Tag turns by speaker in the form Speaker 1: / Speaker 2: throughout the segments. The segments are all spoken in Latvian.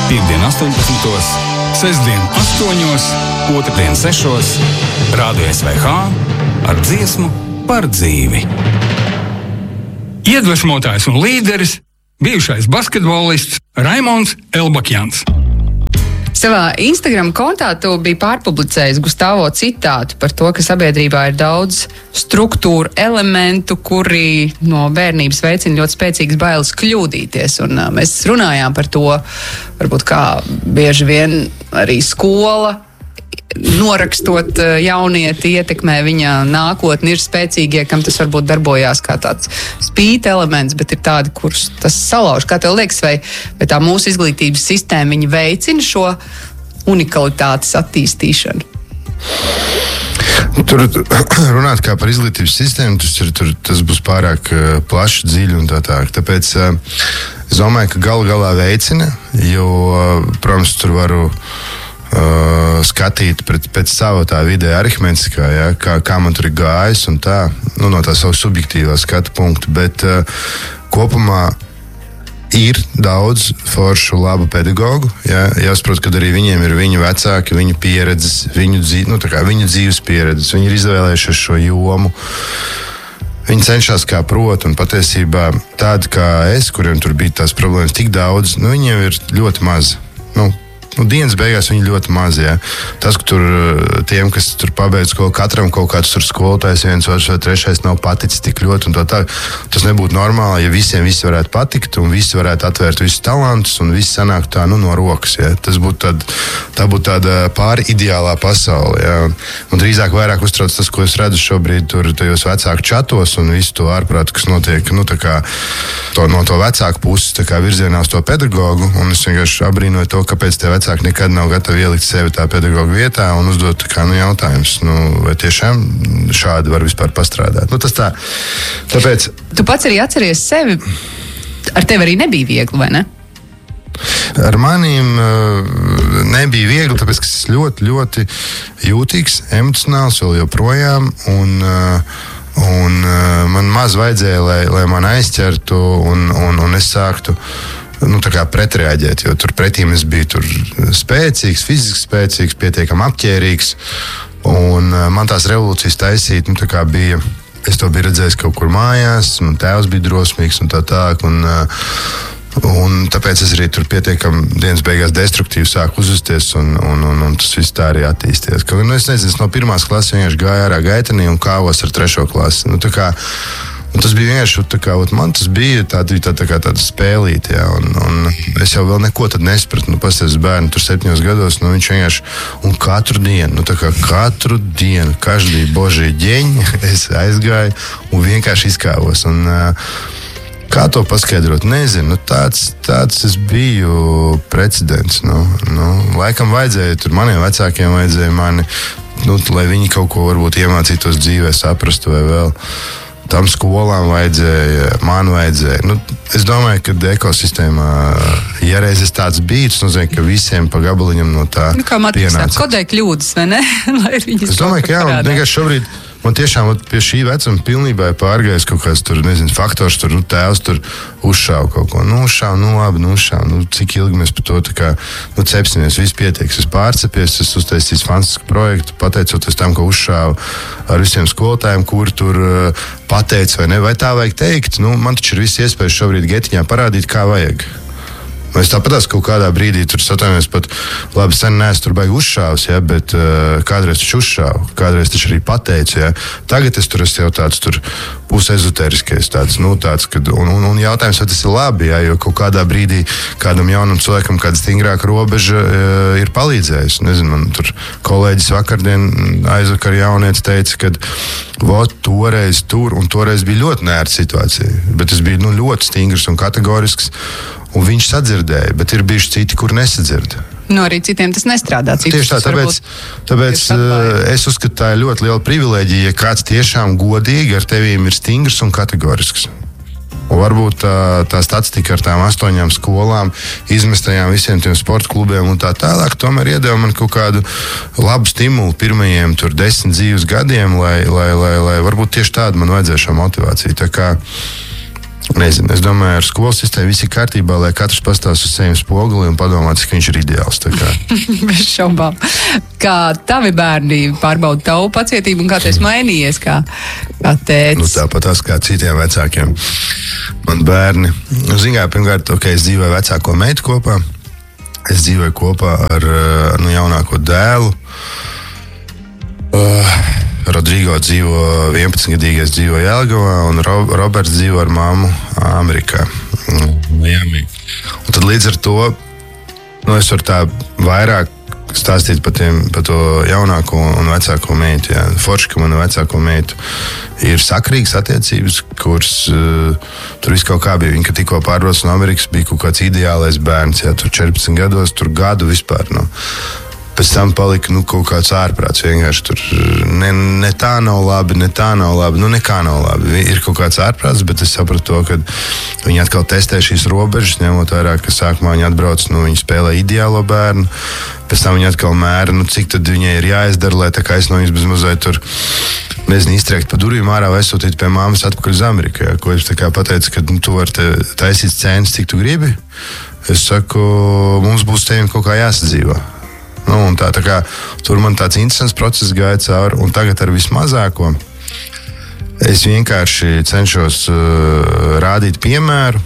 Speaker 1: Piektdien 18, sestdien 8, otrdien 6, Rādio SVH ar dziesmu par dzīvi. Iedvesmotājs un līderis, bijušais basketbolists Raimonds Elbakjans.
Speaker 2: Savā Instagram kontā tu biji pārpublicējis Gustavo citātu par to, ka sabiedrībā ir daudz struktūru elementu, kuri no bērnības veicina ļoti spēcīgas bailes kļūdīties. Un mēs runājām par to, varbūt kā bieži vien arī skola, norakstot jaunieti, ietekmē viņa nākotni, ir spēcīgie, kam tas varbūt darbojās kā tāds spīta elements, bet ir tādi, kurus tas salauž. Kā tev liekas, vai tā mūsu izglītības sistēma viņa veicina šo unikalitātes attīstīšanu?
Speaker 3: Tur runāt kā par izglītības sistēmu, tas būs pārāk plaši, dziļi un tā. Tāpēc es domāju, ka galā veicina, jo, protams, tur varu skatīt pēc sava tā vidē arihmetiskā, ja, kā man tur ir gājis un tā, no tā savu subjektīvā skatu punktu, bet kopumā ir daudz foršu labu pedagogu, ja, jāsaprot, ka arī viņiem ir viņu vecāki, viņu pieredzes, viņu dzīves pieredzes, viņi ir izvēlējušies šo jomu. Viņi cenšas kā prot, un patiesībā tādi kā es, kuriem tur bija tās problēmas tik daudz, viņiem ir ļoti maz. Dienas beigās viņi ļoti maz, ja. Tas, ka tur tiem, kas tur pabeidz skolu, katram kaut kāds tur skolotājs, viens, otrs vai trešais nav paticis tik ļoti un tā. Tas nebūtu normāli, ja visiem visi varētu patikt un visi varētu atvērt visus talantus un visi sanāk tā, no rokas, ja. Tā būtu tāda pāri ideālā pasaule, ja. Un drīzāk vairāk uztrauc tas, ko es redzu šobrīd tur tajos vecāku čatos un visu to ārprātu, kas notiek, no to vecāku puses, virzienā uz to pedagogu, un es vienkārši abrīnoju to, kāpēc tie vecāki nekad nav gatavi ielikt sevi tā pedagoga vietā un uzdot jautājums, vai tiešām šādi var vispār pastrādāt. Tas tā. Tāpēc...
Speaker 2: Tu pats arī atceries sevi, ar tevi arī nebija viegli, vai ne?
Speaker 3: Ar maniem nebija viegli, tāpēc, ka es ļoti, ļoti jūtīgs, emocionāls vēl joprojām, un man maz vajadzēja, lai man aizķertu un es sāktu pretreaģēt, jo tur pretīm es biju tur spēcīgs, fiziski spēcīgs, pietiekami apķērīgs, un man tās revolūcijas taisīt, bija, es to biju redzējis kaut kur mājās, man tēvs bija drosmīgs un tā, un tāpēc es arī tur pietiekami dienas beigās destruktīvi sāku uzvesties, un tas viss tā arī attīstījās. Es nezinu, es no 1. klases vienkārši gāju ārā gaitenī un kāvos ar 3. klasi. Un tas bija vienkārši, man tas bija tāda spēlīte, ja, un es jau vēl neko tad nespratu, pastāvis bērnu tur 7 gados, viņš vienkārši, un katru dienu, každī božī ģeņi, es aizgāju un vienkārši izkāvos, un kā to paskaidrot, nezinu, tāds es biju precedents, laikam vajadzēja, tur maniem vecākiem vajadzēja mani, lai viņi kaut ko varbūt iemācītos dzīvē, saprastu vai vēl. Tam skolām vajadzēja, man vajadzēja. Es domāju, ka ekosistēmā, ja reiz es tāds biju, tas nozīmē, ka visiem pa gabaliņam no tā pienāca.
Speaker 2: Kodē kļūdas, vai ne?
Speaker 3: Es domāju, ka jā, un vienkārši šobrīd man tiešām pie šī vecuma pilnībā ir pārgājis kaut kāds tur, faktors, tur tēvs tur uzšāva kaut ko. Labi, cik ilgi mēs par to cepsimies, viss pietiek. Es pārcepies, es uztaisīju fantastisku projektu, pateicoties tam, ka uzšāva ar visiem skolotājiem, kuri tur pateica vai ne, vai tā vajag teikt. Man taču ir viss iespējas šobrīd getiņā parādīt, kā vajag. Es tāpatās kaut kādā brīdī tur satājos pat, labi, sen neesmu tur baigi uzšāvis, ja, bet kādreiz taču uzšāvu, kādreiz taču arī pateicu, ja. Tagad es tur esmu jau tāds tur pusezotēriskais, un jautājums, vai tas ir labi, ja, jo kaut kādā brīdī kādam jaunam cilvēkam kāda stingrāka robeža ir palīdzējusi. Nezinu, man tur kolēģis vakardien aizvakar jaunietis teica, ka toreiz tur, un toreiz bija ļoti neērta situācija, bet es biju ļoti stingrs un kategorisks, un viņš sadzirdēja, bet ir bijuši citi, kur nesadzird.
Speaker 2: Arī citiem tas nestrādā.
Speaker 3: Tieši tā, tāpēc es uzskatu, tā ir ļoti liela privilēģija, ja kāds tiešām godīgi ar tevīm ir stingrs un kategorisks. Un varbūt tā statistika ar tām 8 skolām, izmestajām visiem tiem sporta klubiem un tā tālāk, tomēr iedeva man kaut kādu labu stimulu pirmajiem 10 dzīves gadiem, lai varbūt tieši tādu man vajadzēja šo motivāciju. Tā kā Nezinu, es domāju, ar skolas sistēmu viss ir kārtībā, lai katrs pastāv uz sevi spoguli un padomā, cik viņš ir ideāls.
Speaker 2: Bez šaubām. Kā tavi bērni pārbauda tavu pacietību un kā tu esi mainījies kā tētis?
Speaker 3: Nu, tāpatās kā citiem vecākiem. Man bērni, pirmkārt, es dzīvoju vecāko meitu kopā. Es dzīvoju kopā ar jaunāko dēlu. Rodrigo dzīvo 11-gadīgais dzīvo Jelgavā, un Roberts dzīvo ar mammu Amerikā. Miami. Un tad līdz ar to es varu tā vairāk stāstīt par to jaunāko un vecāko meitu. Jā. Forši, ka mana vecāko meitu ir sakrīgas attiecības, kuras tur viss kaut kā bija. Viņa, kad tikko pārbrauc no Amerikas, bija kaut kāds ideālais bērns. Jā, tur 14 gados, tur gadu vispār. Pēc tam palika kaut kāds ārprāts. Vienkārši tur ne tā nav labi, ne tā nav labi. Nekā nav labi. Ir kaut kāds ārprāts, bet es sapratu to, ka viņi atkal testē šīs robežas, ņemot vērā, ka sākumā viņi atbrauc, viņi spēlē ideālo bērnu. Pēc tam viņi atkal mēra, cik tad viņai ir jāizdara, lai tā kā es no viņas bez mazliet tur, iztriekt pa durvīm ārā vai aizsūtīt pie mammas atpakaļ uz Ameriku. Ja, ko es tā kā pateicu, ka tu vari taisīt scēnas, cik tu gribi. Es saku, mums būs tevim kaut kā jāsadzīvā. Tā kā tur man tāds interesants process gāja cauri, un tagad ar vismazāko es vienkārši cenšos rādīt piemēru.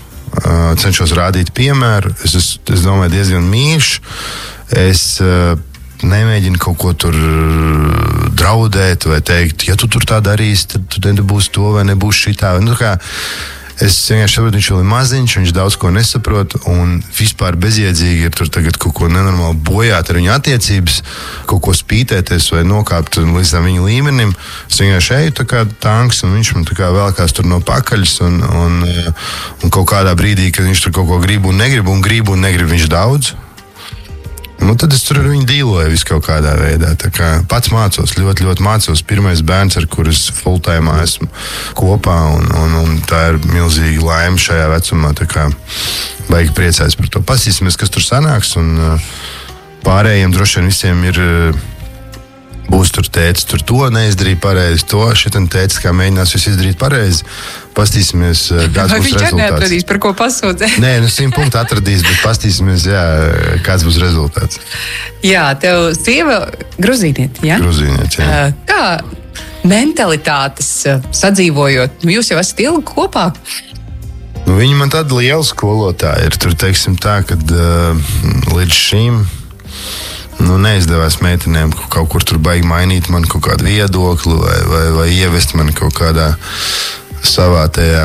Speaker 3: Es domāju, diezgan mīļš. Es nemēģinu kaut ko tur draudēt vai teikt, ja tu tur tā darīsi, tad tu nebūsi to vai nebūsi šitā. Es vienkārši saprotu, viņš vēl ir maziņš, viņš daudz ko nesaprot, un vispār bezjēdzīgi ir tur tagad kaut ko nenormāli bojāt ar viņu attiecības, kaut ko spītēties vai nokāpt līdz viņa līmenim. Es vienkārši eju tā kā tanks, un viņš man tā kā velkās tur no pakaļas, un kaut kādā brīdī, kad viņš tur kaut ko grib un negrib viņš daudz. Tad es tur ar viņu dīloju visu kaut kādā veidā. Pats mācos, ļoti, ļoti mācos. Pirmais bērns, ar kuru es full-time esmu kopā, un tā ir milzīga laime šajā vecumā. Baigi priecājos par to. Pasīsimies, kas tur sanāks, un pārējiem droši vien visiem ir būs tur tētis, tur to neizdarīja pareizi, to šitam tētis kā mēģinās visu izdarīt pareizi. Pastīsimies, kāds būs rezultāts. Vai viņš
Speaker 2: neatradīs, par ko pasūdzēt?
Speaker 3: Nē, 100 punktu atradīs, bet pastīsimies, kāds būs rezultāts.
Speaker 2: Jā, tev sieva gruzīnieti, jā?
Speaker 3: Gruzīnieti, jā.
Speaker 2: Kā mentalitātes sadzīvojot? Jūs jau esat ilgi kopā?
Speaker 3: Viņa man tāda liela skolotāja ir. Tur, teiksim tā, kad līdz šim neizdevās meitenēm kaut kur tur baigi mainīt man kaut kādu viedokli vai ievest man kaut kādā savā tajā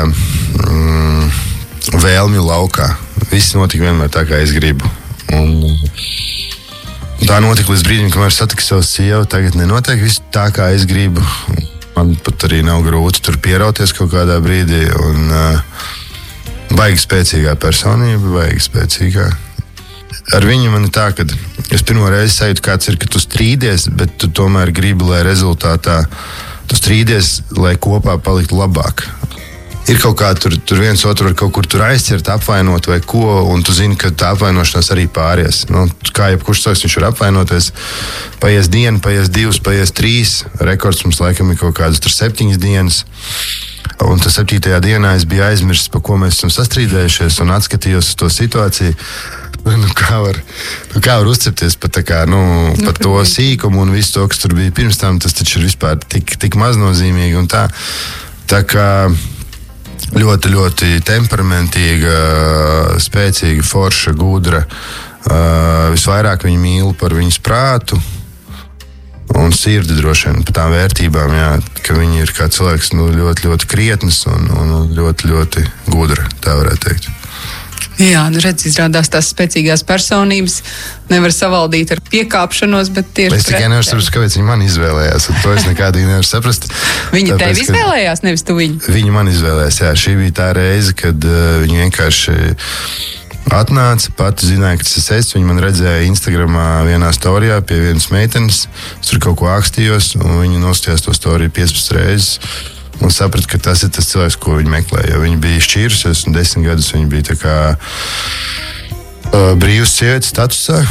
Speaker 3: vēlmju laukā. Viss notika vienmēr tā, kā es gribu. Un tā notika līdz brīdim, kamēr satiku savu sievu. Tagad nenotiek viss tā, kā es gribu. Man pat arī nav grūti tur pierauties kaut kādā brīdī. Un baigi spēcīgā personība, baigi spēcīgā. Ar viņu man ir tā, ka es pirmo reizi sajūtu, kāds ir, ka tu strīdies, bet tu tomēr gribi, lai rezultātā tu strīdies, lai kopā paliktu labāk. Ir kaut kā tur viens otru var kaut kur tur aizķert, apvainot vai ko, un tu zini, ka tā apvainošanās arī pāries. Kā jebkurš cilvēks, viņš var apvainoties. Paies diena, paies 2, paies 3. Rekords mums laikam ir kaut kādas 7 dienas. Un tas 7. dienā es biju aizmirsis, pa ko mēs esam sastrīdējušies, un atskatījos uz to situāciju. Kā var uzcepties par to sīkumu un visu to, kas tur bija pirms tam, tas taču ir vispār tik maznozīmīgi. Un tā kā ļoti, ļoti temperamentīga, spēcīga, forša, gudra. Visvairāk viņu mīlu par viņas prātu un sirdi droši vien par tām vērtībām, ka viņi ir kā cilvēks ļoti, ļoti krietnes un ļoti, ļoti gudra, tā varētu teikt.
Speaker 2: Jā, redz, izrādās tās spēcīgās personības nevar savaldīt ar piekāpšanos, bet tieši
Speaker 3: es tikai nevaru saprast, kāpēc viņi man izvēlējās, un to es nekādīgi nevaru saprast.
Speaker 2: Viņi tevi izvēlējās, nevis tu viņu?
Speaker 3: Viņi man izvēlējās, jā. Šī bija tā reize, kad viņi vienkārši atnāca, pati zināja, ka tas es. Viņi man redzēja Instagramā vienā storijā pie vienas meitenes, es tur kaut ko ākstījos, un viņi nostājās to storiju 15 reizes. Un sapratu, ka tas ir tas cilvēks, ko viņi meklē. Jo viņi bija šķīrusies, un 10 gadus viņi bija tā kā brīvas sievietes statusā.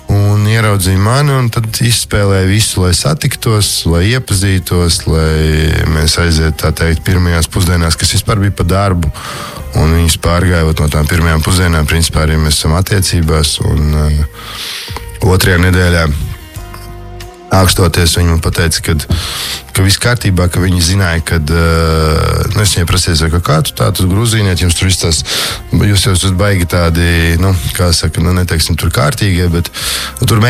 Speaker 3: Un ieraudzīja mani, un tad izspēlēja visu, lai satiktos, lai iepazītos, lai mēs aizietu, tā teikt, pirmajās pusdienās, kas vispār bija pa darbu. Un viņas pārgājot no tām pirmajām pusdienām, principā arī mēs esam attiecībās. Un otrajā nedēļā ākstoties, viņi man pateica, ka viss kārtībā, ka viņi zināja, ka es viņai prasīju, kā tu tā, tu grūzīniet, jums tur viss tās, jūs jau esat baigi tādi, kā saka, neteiksim tur kārtīgie, bet tur